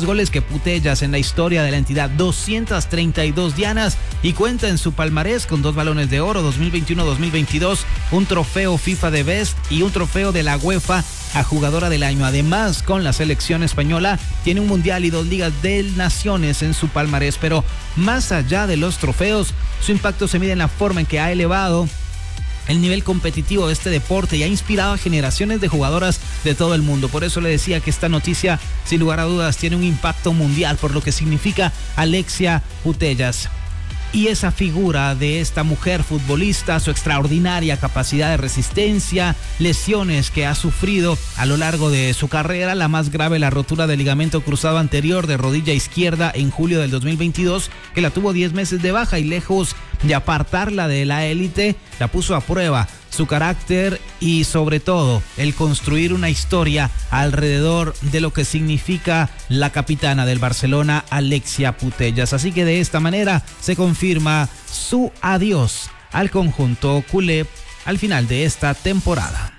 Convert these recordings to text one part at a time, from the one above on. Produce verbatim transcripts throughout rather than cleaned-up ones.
más goles que Putellas en la historia de la entidad, doscientas treinta y dos dianas, y cuenta en su palmarés con dos balones de oro dos mil veintiuno dos mil veintidós, un trofeo FIFA de Best y un trofeo de la UEFA a Jugadora del Año. Además, con la selección española tiene un mundial y dos ligas de naciones en su palmarés, pero más allá de los trofeos, su impacto se mide en la forma en que ha elevado el nivel competitivo de este deporte y ha inspirado a generaciones de jugadoras de todo el mundo. Por eso le decía que esta noticia, sin lugar a dudas, tiene un impacto mundial por lo que significa Alexia Putellas. Y esa figura de esta mujer futbolista, su extraordinaria capacidad de resistencia, lesiones que ha sufrido a lo largo de su carrera, la más grave, la rotura del ligamento cruzado anterior de rodilla izquierda en julio del dos mil veintidós, que la tuvo diez meses de baja, y lejos de apartarla de la élite, la puso a prueba. Su carácter y sobre todo el construir una historia alrededor de lo que significa la capitana del Barcelona, Alexia Putellas. Así que de esta manera se confirma su adiós al conjunto culé al final de esta temporada.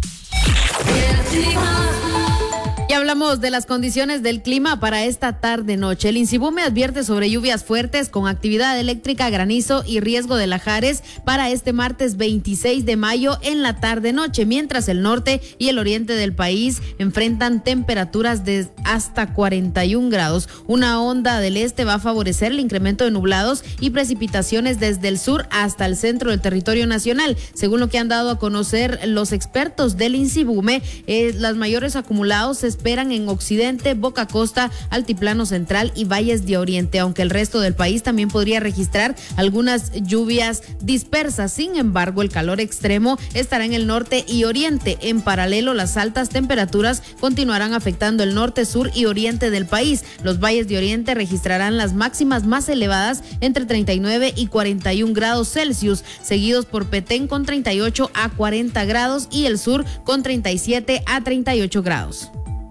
Y hablamos de las condiciones del clima para esta tarde-noche. El INSIBUME advierte sobre lluvias fuertes con actividad eléctrica, granizo y riesgo de lajares para este martes veintiséis de mayo en la tarde-noche, mientras el norte y el oriente del país enfrentan temperaturas de hasta cuarenta y un grados. Una onda del este va a favorecer el incremento de nublados y precipitaciones desde el sur hasta el centro del territorio nacional. Según lo que han dado a conocer los expertos del INSIBUME, eh, los mayores acumulados se esperan en occidente, Boca Costa, Altiplano Central y Valles de Oriente, aunque el resto del país también podría registrar algunas lluvias dispersas. Sin embargo, el calor extremo estará en el norte y oriente. En paralelo, las altas temperaturas continuarán afectando el norte, sur y oriente del país. Los valles de Oriente registrarán las máximas más elevadas entre treinta y nueve y cuarenta y un grados Celsius, seguidos por Petén con treinta y ocho a cuarenta grados y el sur con treinta y siete a treinta y ocho grados.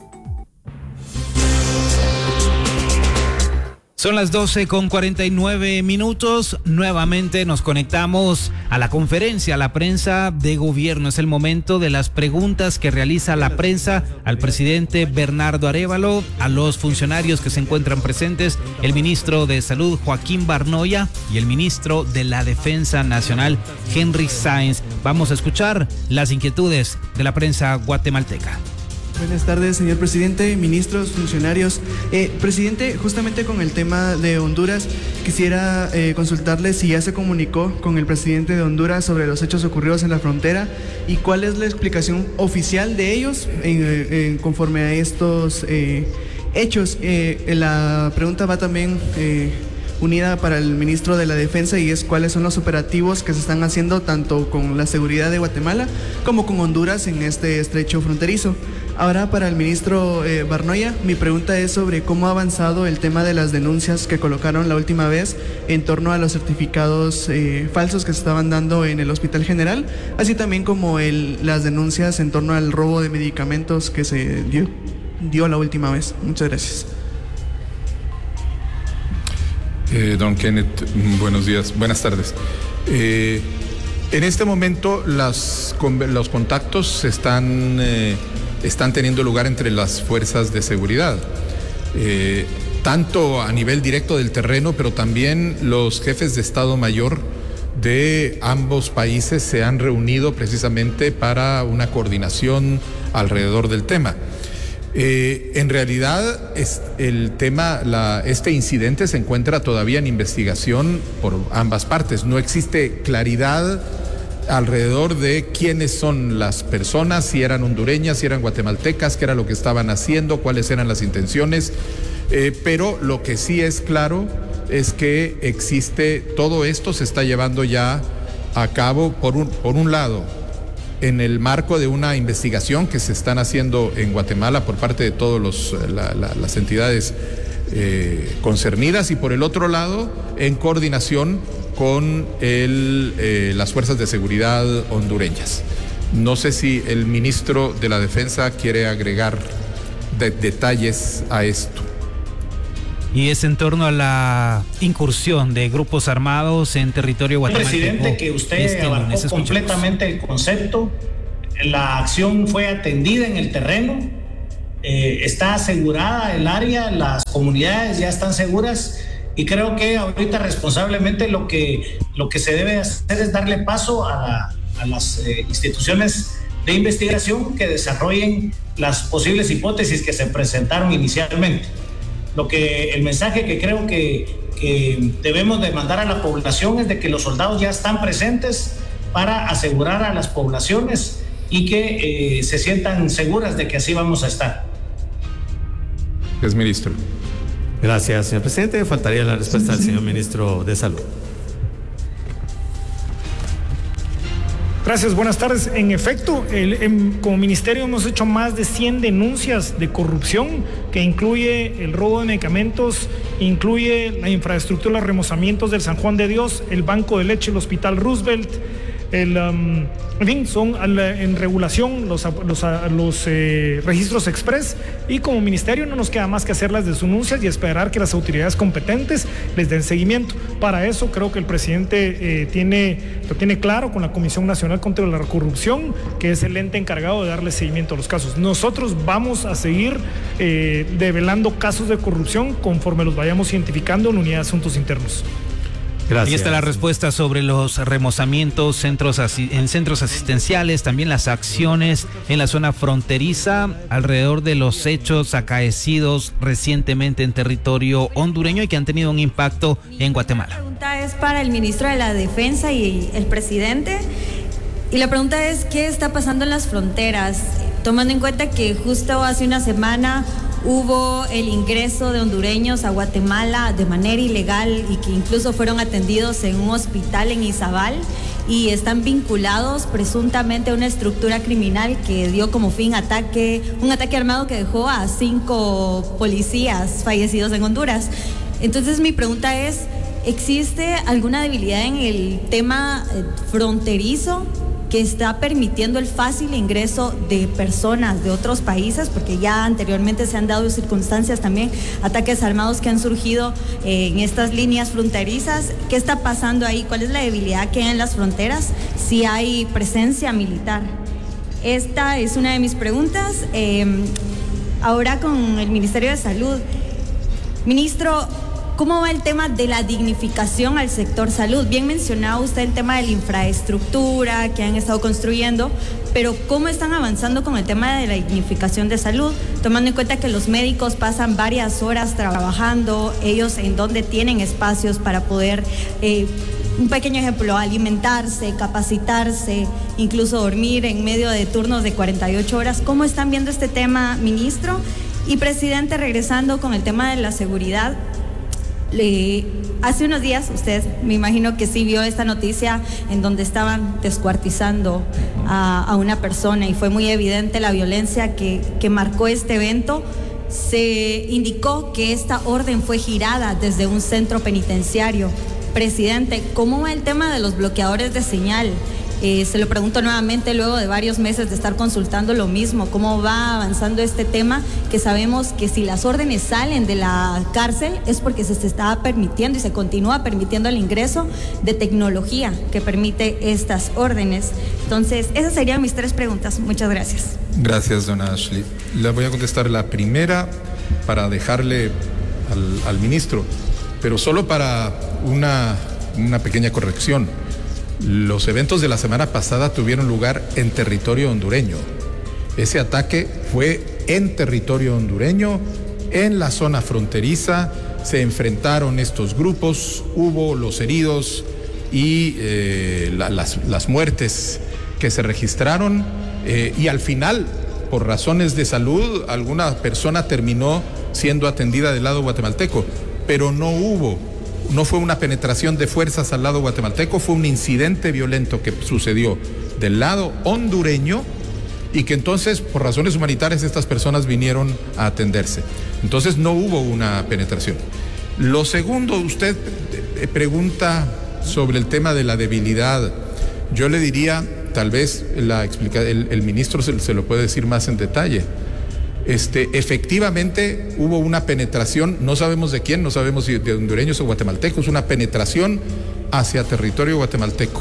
Son las doce con cuarenta y nueve minutos. Nuevamente nos conectamos a la conferencia, a la prensa de gobierno. Es el momento de las preguntas que realiza la prensa al presidente Bernardo Arévalo, a los funcionarios que se encuentran presentes, el ministro de Salud Joaquín Barnoya y el ministro de la Defensa Nacional Henry Sáenz. Vamos a escuchar las inquietudes de la prensa guatemalteca. Buenas tardes, señor presidente, ministros, funcionarios. Eh, presidente, justamente con el tema de Honduras, quisiera eh, consultarle si ya se comunicó con el presidente de Honduras sobre los hechos ocurridos en la frontera y cuál es la explicación oficial de ellos en, en, conforme a estos eh, hechos. Eh, la pregunta va también eh, unida para el ministro de la Defensa y es cuáles son los operativos que se están haciendo tanto con la seguridad de Guatemala como con Honduras en este estrecho fronterizo. Ahora, para el ministro eh, Barnoya, mi pregunta es sobre cómo ha avanzado el tema de las denuncias que colocaron la última vez en torno a los certificados eh, falsos que se estaban dando en el Hospital General, así también como el, las denuncias en torno al robo de medicamentos que se dio, dio la última vez. Muchas gracias. Eh, don Kenneth, buenos días, buenas tardes. Eh, en este momento las, los contactos están... Eh, están teniendo lugar entre las fuerzas de seguridad, eh, tanto a nivel directo del terreno, pero también los jefes de Estado Mayor de ambos países se han reunido precisamente para una coordinación alrededor del tema. Eh, en realidad, es el tema, la, este incidente se encuentra todavía en investigación por ambas partes. No existe claridad alrededor de quiénes son las personas, si eran hondureñas, si eran guatemaltecas, qué era lo que estaban haciendo, cuáles eran las intenciones, eh, pero lo que sí es claro es que existe, todo esto se está llevando ya a cabo por un, por un lado, en el marco de una investigación que se están haciendo en Guatemala por parte de todas la, la, las entidades eh, concernidas, y por el otro lado, en coordinación con el, eh, las fuerzas de seguridad hondureñas. No sé si el ministro de la Defensa quiere agregar de, detalles a esto. Y es en torno a la incursión de grupos armados en territorio guatemalteco. Presidente, que usted este abarcó completamente el concepto. La acción fue atendida en el terreno. eh, está asegurada el área, las comunidades ya están seguras, y creo que ahorita responsablemente lo que, lo que se debe hacer es darle paso a, a las eh, instituciones de investigación que desarrollen las posibles hipótesis que se presentaron inicialmente. Lo que, el mensaje que creo que, que debemos de mandar a la población es de que los soldados ya están presentes para asegurar a las poblaciones y que eh, se sientan seguras de que así vamos a estar. Es ministro. Gracias, señor presidente. Faltaría la respuesta del señor ministro de Salud. Gracias, buenas tardes. En efecto, el, en, como ministerio hemos hecho más de cien denuncias de corrupción, que incluye el robo de medicamentos, incluye la infraestructura, los remozamientos del San Juan de Dios, el banco de leche, el hospital Roosevelt, el, um, en fin, son en regulación los, los, los eh, registros express, y como ministerio no nos queda más que hacer las denuncias y esperar que las autoridades competentes les den seguimiento. Para eso creo que el presidente eh, tiene, lo tiene claro con la Comisión Nacional contra la Corrupción, que es el ente encargado de darle seguimiento a los casos. Nosotros vamos a seguir eh, develando casos de corrupción conforme los vayamos identificando en Unidad de Asuntos Internos. Gracias. Y esta es la respuesta sobre los remozamientos centros en centros asistenciales, también las acciones en la zona fronteriza alrededor de los hechos acaecidos recientemente en territorio hondureño y que han tenido un impacto en Guatemala. La pregunta es para el ministro de la Defensa y el presidente, y la pregunta es: ¿qué está pasando en las fronteras? Tomando en cuenta que justo hace una semana hubo el ingreso de hondureños a Guatemala de manera ilegal y que incluso fueron atendidos en un hospital en Izabal y están vinculados presuntamente a una estructura criminal que dio como fin ataque, un ataque armado que dejó a cinco policías fallecidos en Honduras. Entonces mi pregunta es: ¿existe alguna debilidad en el tema fronterizo que está permitiendo el fácil ingreso de personas de otros países? Porque ya anteriormente se han dado circunstancias también, ataques armados que han surgido eh, en estas líneas fronterizas. ¿Qué está pasando ahí? ¿Cuál es la debilidad que hay en las fronteras? Si hay presencia militar. Esta es una de mis preguntas. Eh, ahora con el Ministerio de Salud. Ministro, ¿cómo va el tema de la dignificación al sector salud? Bien mencionaba usted el tema de la infraestructura que han estado construyendo, pero ¿cómo están avanzando con el tema de la dignificación de salud? Tomando en cuenta que los médicos pasan varias horas trabajando, ellos en donde tienen espacios para poder, eh, un pequeño ejemplo, alimentarse, capacitarse, incluso dormir en medio de turnos de cuarenta y ocho horas. ¿Cómo están viendo este tema, ministro? Y presidente, regresando con el tema de la seguridad, Le, hace unos días, usted me imagino que sí vio esta noticia en donde estaban descuartizando a, a una persona y fue muy evidente la violencia que, que marcó este evento. Se indicó que esta orden fue girada desde un centro penitenciario. Presidente, ¿cómo va el tema de los bloqueadores de señal? Eh, se lo pregunto nuevamente luego de varios meses de estar consultando lo mismo. ¿Cómo va avanzando este tema? Que sabemos que si las órdenes salen de la cárcel es porque se, se está permitiendo y se continúa permitiendo el ingreso de tecnología que permite estas órdenes. Entonces, esas serían mis tres preguntas. Muchas gracias. Gracias, dona Ashley. Le voy a contestar la primera para dejarle al, al ministro, pero solo para una, una pequeña corrección. Los eventos de la semana pasada tuvieron lugar en territorio hondureño. Ese ataque fue en territorio hondureño, en la zona fronteriza. Se enfrentaron estos grupos, hubo los heridos y eh, la, las, las muertes que se registraron eh, y al final, por razones de salud, alguna persona terminó siendo atendida del lado guatemalteco, pero no hubo No fue una penetración de fuerzas al lado guatemalteco, fue un incidente violento que sucedió del lado hondureño y que entonces, por razones humanitarias, estas personas vinieron a atenderse. Entonces no hubo una penetración. Lo segundo, usted pregunta sobre el tema de la debilidad. Yo le diría, tal vez la explica, el, el ministro se, se lo puede decir más en detalle. Este, efectivamente hubo una penetración, no sabemos de quién, no sabemos si de hondureños o guatemaltecos, una penetración hacia territorio guatemalteco.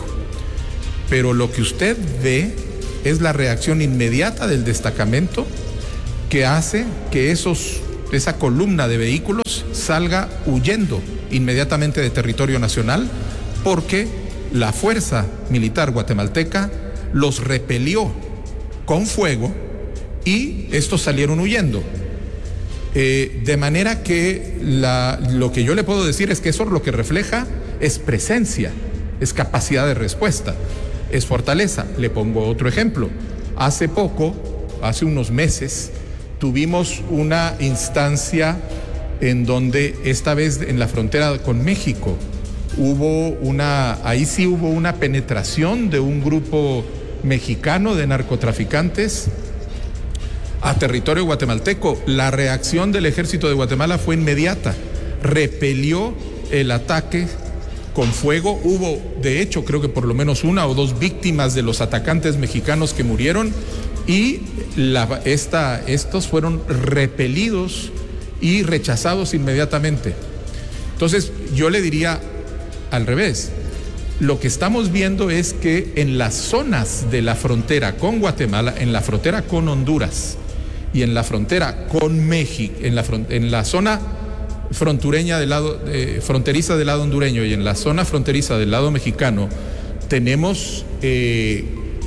Pero lo que usted ve es la reacción inmediata del destacamento que hace que esos, esa columna de vehículos salga huyendo inmediatamente de territorio nacional, porque la fuerza militar guatemalteca los repelió con fuego y estos salieron huyendo. Eh, de manera que la, lo que yo le puedo decir es que eso lo que refleja es presencia, es capacidad de respuesta, es fortaleza. Le pongo otro ejemplo. Hace poco, hace unos meses, tuvimos una instancia en donde esta vez en la frontera con México hubo una, ahí sí hubo una penetración de un grupo mexicano de narcotraficantes a territorio guatemalteco. La reacción del ejército de Guatemala fue inmediata, repelió el ataque con fuego. Hubo, de hecho, creo que por lo menos una o dos víctimas de los atacantes mexicanos que murieron, y la, esta, estos fueron repelidos y rechazados inmediatamente. Entonces, yo le diría al revés. Lo que estamos viendo es que en las zonas de la frontera con Guatemala, en la frontera con Honduras y en la frontera con México, en la, en la zona frontureña del lado, eh, fronteriza del lado hondureño y en la zona fronteriza del lado mexicano, tenemos eh,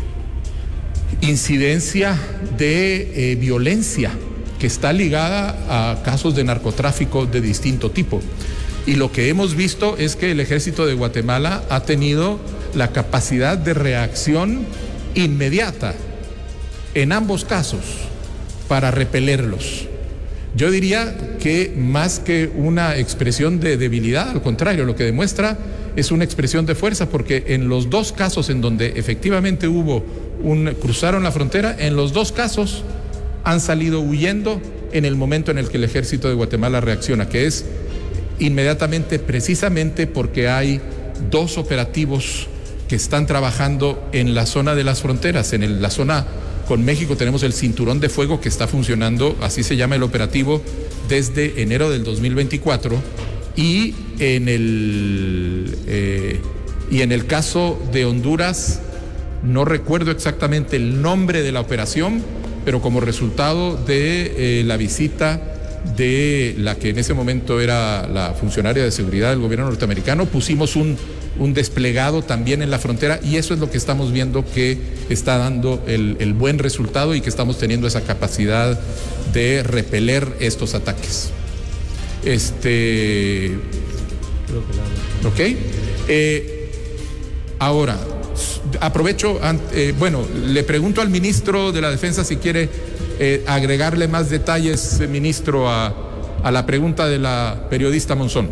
incidencia de eh, violencia que está ligada a casos de narcotráfico de distinto tipo. Y lo que hemos visto es que el ejército de Guatemala ha tenido la capacidad de reacción inmediata en ambos casos para repelerlos. Yo diría que más que una expresión de debilidad, al contrario, lo que demuestra es una expresión de fuerza, porque en los dos casos en donde efectivamente hubo un, cruzaron la frontera, en los dos casos han salido huyendo en el momento en el que el ejército de Guatemala reacciona, que es inmediatamente, precisamente porque hay dos operativos que están trabajando en la zona de las fronteras. En el, la zona con México tenemos el cinturón de fuego que está funcionando, así se llama el operativo, desde enero del dos mil veinticuatro, y en el eh, y en el caso de Honduras no recuerdo exactamente el nombre de la operación, pero como resultado de eh, la visita de la que en ese momento era la funcionaria de seguridad del gobierno norteamericano, pusimos un, un desplegado también en la frontera, y eso es lo que estamos viendo que está dando el, el buen resultado y que estamos teniendo esa capacidad de repeler estos ataques. Este... Ok. Eh, ahora, aprovecho, eh, bueno, le pregunto al ministro de la Defensa si quiere Eh, agregarle más detalles, eh, ministro, a, a la pregunta de la periodista Monzón.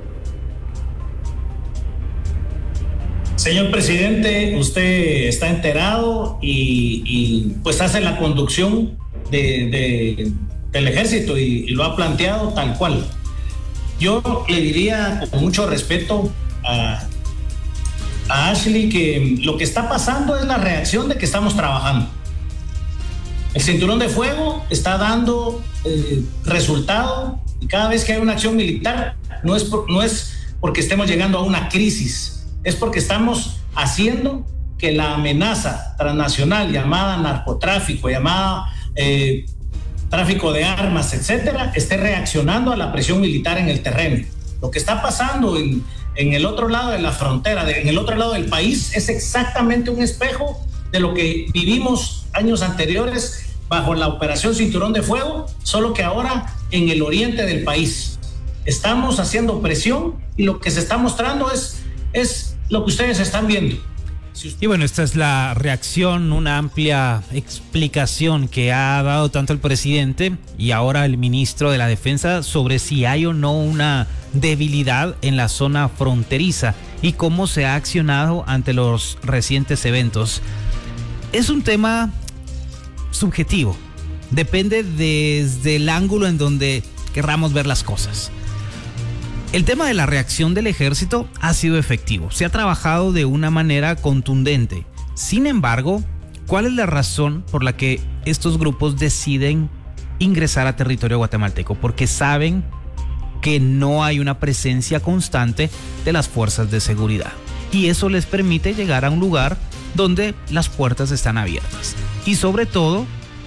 Señor presidente, usted está enterado y, y pues hace la conducción de, de, del ejército y, y lo ha planteado tal cual. Yo le diría con mucho respeto a, a Ashley que lo que está pasando es la reacción de que estamos trabajando. El cinturón de fuego está dando eh, resultado, y cada vez que hay una acción militar no es, por, no es porque estemos llegando a una crisis, es porque estamos haciendo que la amenaza transnacional llamada narcotráfico, llamada eh, tráfico de armas, etcétera, esté reaccionando a la presión militar en el terreno. Lo que está pasando en, en el otro lado de la frontera, de, en el otro lado del país, es exactamente un espejo de lo que vivimos años anteriores bajo la operación Cinturón de Fuego, solo que ahora en el oriente del país. Estamos haciendo presión y lo que se está mostrando es, es lo que ustedes están viendo. Si usted... Y bueno, esta es la reacción, una amplia explicación que ha dado tanto el presidente y ahora el ministro de la Defensa sobre si hay o no una debilidad en la zona fronteriza y cómo se ha accionado ante los recientes eventos. Es un tema subjetivo, depende desde el ángulo en donde querramos ver las cosas. El tema de la reacción del ejército ha sido efectivo, se ha trabajado de una manera contundente. Sin embargo, ¿cuál es la razón por la que estos grupos deciden ingresar a territorio guatemalteco? Porque saben que no hay una presencia constante de las fuerzas de seguridad, y eso les permite llegar a un lugar donde las puertas están abiertas y sobre todo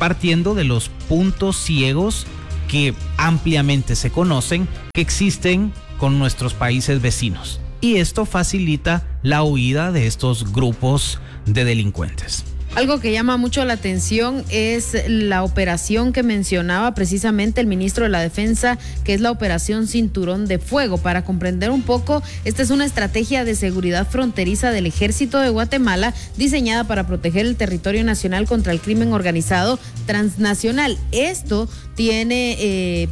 partiendo de los puntos ciegos que ampliamente se conocen que existen con nuestros países vecinos. Y esto facilita la huida de estos grupos de delincuentes. Algo que llama mucho la atención es la operación que mencionaba precisamente el ministro de la Defensa, que es la operación Cinturón de Fuego. Para comprender un poco, esta es una estrategia de seguridad fronteriza del Ejército de Guatemala diseñada para proteger el territorio nacional contra el crimen organizado transnacional. Esto tiene eh,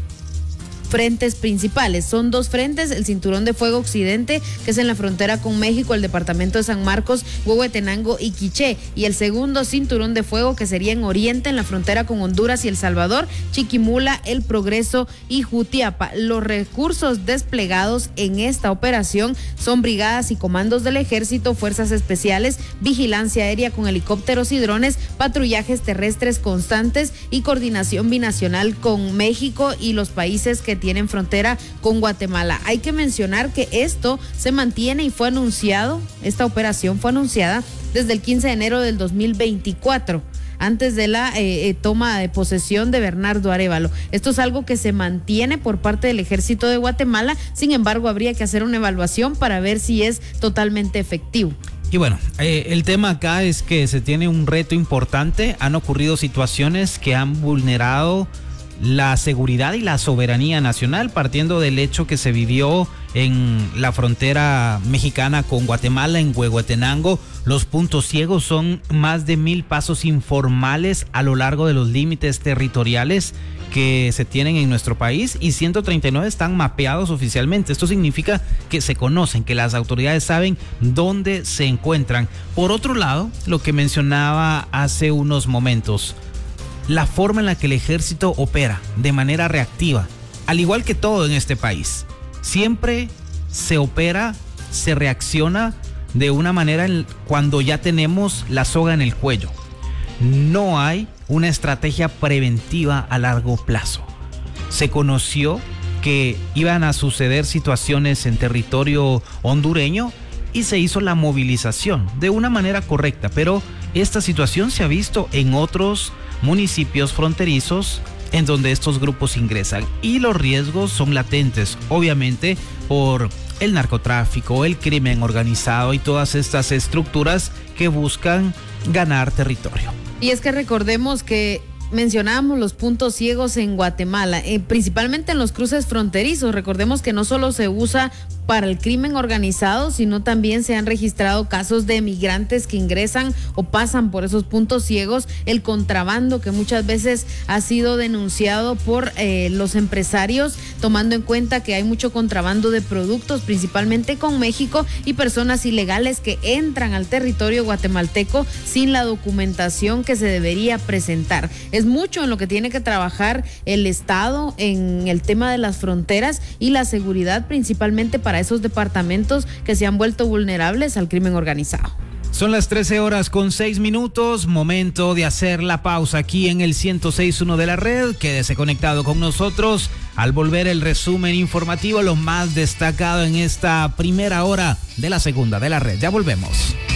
frentes principales. Son dos frentes: el Cinturón de Fuego Occidente, que es en la frontera con México, el departamento de San Marcos, Huehuetenango y Quiché, y el segundo Cinturón de Fuego, que sería en Oriente, en la frontera con Honduras y El Salvador, Chiquimula, El Progreso y Jutiapa. Los recursos desplegados en esta operación son brigadas y comandos del Ejército, fuerzas especiales, vigilancia aérea con helicópteros y drones, patrullajes terrestres constantes y coordinación binacional con México y los países que tienen frontera con Guatemala. Hay que mencionar que esto se mantiene y fue anunciado, esta operación fue anunciada desde el quince de enero del dos mil veinticuatro, antes de la eh, toma de posesión de Bernardo Arévalo. Esto es algo que se mantiene por parte del Ejército de Guatemala, sin embargo habría que hacer una evaluación para ver si es totalmente efectivo. Y bueno, eh, el tema acá es que se tiene un reto importante. Han ocurrido situaciones que han vulnerado la seguridad y la soberanía nacional, partiendo del hecho que se vivió en la frontera mexicana con Guatemala, en Huehuetenango. Los puntos ciegos son más de mil pasos informales a lo largo de los límites territoriales que se tienen en nuestro país, y ciento treinta y nueve están mapeados oficialmente. Esto significa que se conocen, que las autoridades saben dónde se encuentran. Por otro lado, lo que mencionaba hace unos momentos, la forma en la que el ejército opera de manera reactiva, al igual que todo en este país, siempre se opera, se reacciona de una manera en, cuando ya tenemos la soga en el cuello. No hay una estrategia preventiva a largo plazo. Se conoció que iban a suceder situaciones en territorio hondureño y se hizo la movilización de una manera correcta, pero esta situación se ha visto en otros municipios fronterizos en donde estos grupos ingresan, y los riesgos son latentes, obviamente por el narcotráfico, el crimen organizado y todas estas estructuras que buscan ganar territorio. Y es que recordemos que mencionábamos los puntos ciegos en Guatemala, eh, principalmente en los cruces fronterizos. Recordemos que no solo se usa para el crimen organizado, sino también se han registrado casos de migrantes que ingresan o pasan por esos puntos ciegos, el contrabando que muchas veces ha sido denunciado por eh, los empresarios, tomando en cuenta que hay mucho contrabando de productos, principalmente con México, y personas ilegales que entran al territorio guatemalteco sin la documentación que se debería presentar. Es mucho en lo que tiene que trabajar el Estado en el tema de las fronteras y la seguridad, principalmente para esos departamentos que se han vuelto vulnerables al crimen organizado. Son las trece horas con seis minutos, momento de hacer la pausa aquí en el ciento seis punto uno de la red. Quédese conectado con nosotros. Al volver, el resumen informativo, lo más destacado en esta primera hora de la segunda de la red. Ya volvemos.